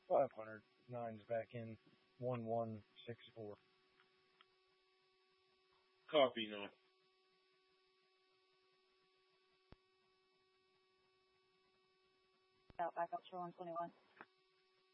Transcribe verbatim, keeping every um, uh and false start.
five hundred. Nine's back in. one one six four. Copy, no. Out back up for one twenty-one.